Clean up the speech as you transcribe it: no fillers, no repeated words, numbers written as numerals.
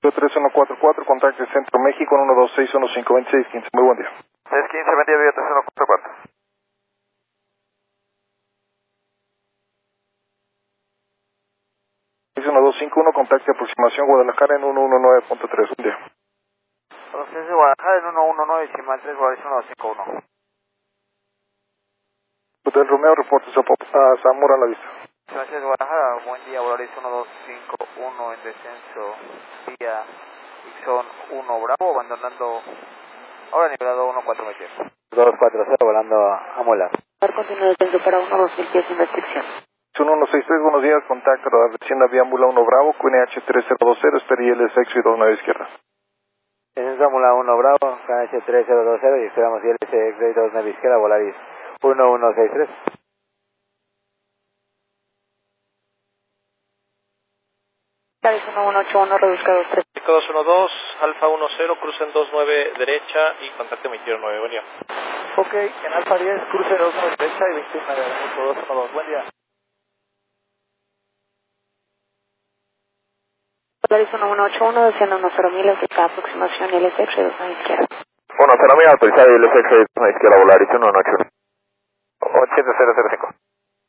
3144, contacto de Centro México en 126152615. Muy buen día. 615, buen día, 3144. 1251, contacto de aproximación Guadalajara en 119.3. Buen día. Entonces de Guadalajara en 119, decimal 3, Guadalajara 1251. Hotel Romeo, reporte a Zamora a la vista. Gracias, Guadalajara. Buen día, Volaris 1251 en descenso vía Ixon 1 Bravo, abandonando, ahora nivelado 14 240, volando a Mola. Continúa descenso para 12010 sin restricción. 1163, buenos días, contacto radar de Hacienda Viámbula 1 Bravo, QNH 3020, estaría ILS y 29 izquierda. Descenso Mola 1 Bravo, KH 3020 y esperamos ILS X-Ray 29 izquierda, Volaris 1163. Volaris 1181, reduzca 23. 212, Alfa 10, crucen 29 derecha y contacto emitir 9, buen día. Ok, en Alfa 10, cruce 29 derecha y 21 de 212, buen día. Volaris 1181, desciende 10.000, de cada aproximación LSX, reduce a la izquierda. 10.000 autorizado ILS X-Ray 29 izquierda, Volaris 118. 8005.